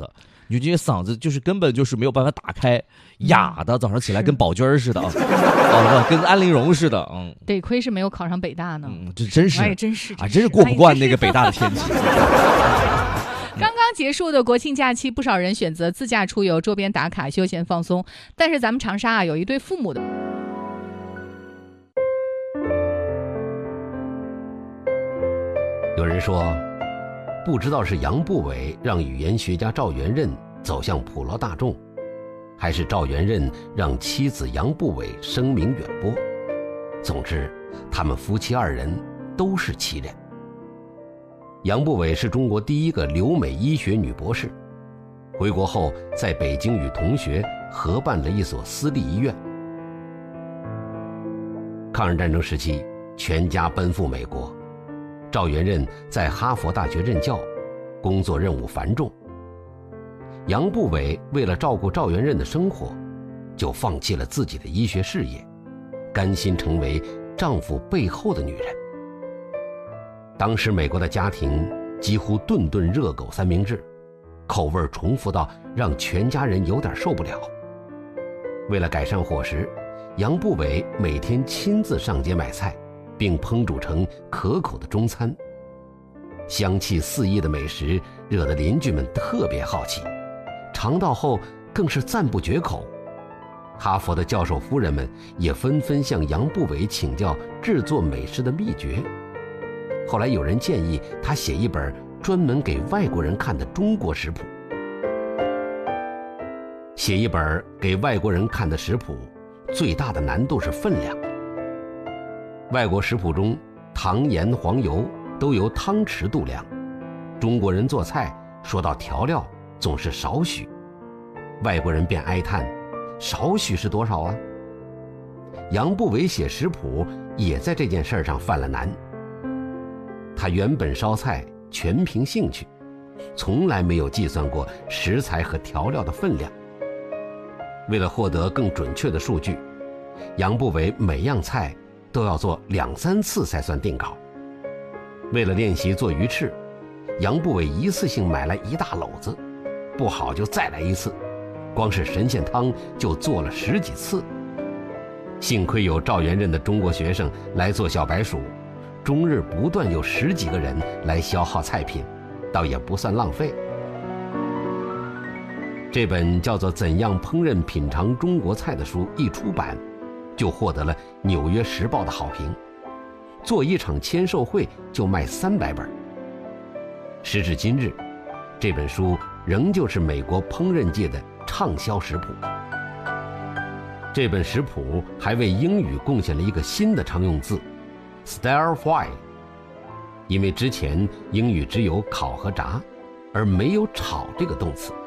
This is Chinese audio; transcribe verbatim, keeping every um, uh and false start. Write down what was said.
子，你就觉得嗓子就是根本就是没有办法打开，哑的，早上起来跟宝娟似的啊，哦，跟安陵容似的，嗯， 得亏是没有考上北大呢， 嗯，这真是， 哎，真是啊，真是过不惯那个北大的天气。 刚刚结束的国庆假期，不少人选择自驾出游、周边打卡、休闲放松。但是咱们长沙啊，有一对父母的。 有人说，不知道是杨步伟让语言学家赵元任走向普罗大众，还是赵元任让妻子杨步伟声名远播。总之，他们夫妻二人都是奇人。杨步伟是中国第一个留美医学女博士，回国后在北京与同学合办了一所私立医院。抗日战争时期，全家奔赴美国，赵元任在哈佛大学任教，工作任务繁重。杨步伟为了照顾赵元任的生活，就放弃了自己的医学事业，甘心成为丈夫背后的女人。当时美国的家庭几乎顿顿热狗三明治，口味重复到让全家人有点受不了。为了改善伙食，杨步伟每天亲自上街买菜，并烹煮成可口的中餐。香气四溢的美食惹得邻居们特别好奇，尝到后更是赞不绝口。哈佛的教授夫人们也纷纷向杨步伟请教制作美食的秘诀。后来有人建议他写一本专门给外国人看的中国食谱。写一本给外国人看的食谱，最大的难度是分量。外国食谱中糖盐黄油都由汤匙度量，中国人做菜说到调料总是少许，外国人便哀叹少许是多少啊？杨步伟写食谱也在这件事上犯了难。他原本烧菜全凭兴趣，从来没有计算过食材和调料的分量。为了获得更准确的数据，杨步伟每样菜都要做两三次才算定稿。为了练习做鱼翅，杨步伟一次性买来一大篓子，不好就再来一次，光是神仙汤就做了十几次。幸亏有赵元任的中国学生来做小白鼠，终日不断有十几个人来消耗菜品，倒也不算浪费。这本叫做《怎样烹饪品尝中国菜》的书一出版，就获得了《纽约时报》的好评，做一场签售会就卖三百本。时至今日，这本书仍旧是美国烹饪界的畅销食谱。这本食谱还为英语贡献了一个新的常用字 stir fry， 因为之前英语只有烤和炸，而没有炒这个动词。